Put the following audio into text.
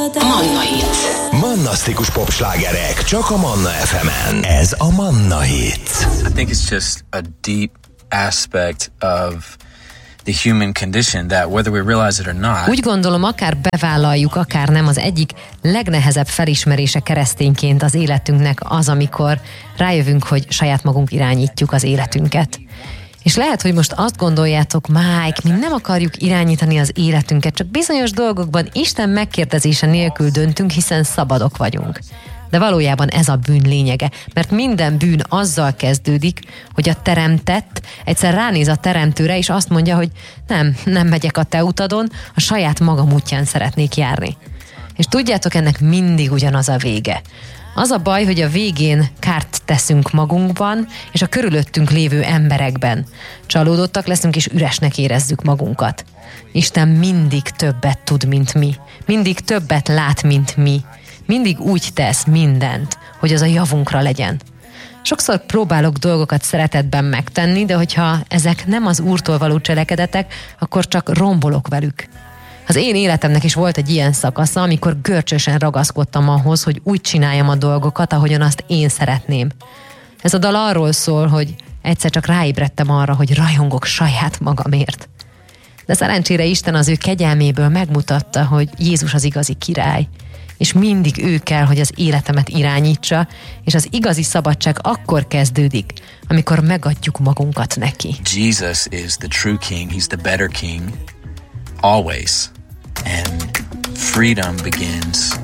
Manna Hit. Mannasztikus popslágerek csak a Manna FM-en. Ez a Manna Hit. I think it's just a deep aspect of the human condition that whether we realize it or not. Úgy gondolom, akár bevállaljuk, akár nem, az egyik legnehezebb felismerése keresztényként az életünknek az, amikor rájövünk, hogy saját magunk irányítjuk az életünket. És lehet, hogy most azt gondoljátok, Mike, mi nem akarjuk irányítani az életünket, csak bizonyos dolgokban Isten megkérdezése nélkül döntünk, hiszen szabadok vagyunk. De valójában ez a bűn lényege, mert minden bűn azzal kezdődik, hogy a teremtett egyszer ránéz a teremtőre, és azt mondja, hogy nem megyek a te utadon, a saját magam útján szeretnék járni. És tudjátok, ennek mindig ugyanaz a vége. Az a baj, hogy a végén kárt teszünk magunkban, és a körülöttünk lévő emberekben. Csalódottak leszünk, és üresnek érezzük magunkat. Isten mindig többet tud, mint mi. Mindig többet lát, mint mi. Mindig úgy tesz mindent, hogy az a javunkra legyen. Sokszor próbálok dolgokat szeretetben megtenni, de hogyha ezek nem az Úrtól való cselekedetek, akkor csak rombolok velük. Az én életemnek is volt egy ilyen szakasza, amikor görcsösen ragaszkodtam ahhoz, hogy úgy csináljam a dolgokat, ahogyan azt én szeretném. Ez a dal arról szól, hogy egyszer csak ráébredtem arra, hogy rajongok saját magamért. De szerencsére Isten az ő kegyelméből megmutatta, hogy Jézus az igazi király, és mindig ő kell, hogy az életemet irányítsa, és az igazi szabadság akkor kezdődik, amikor megadjuk magunkat neki. Jesus is the true king, he's the better king, always. And freedom begins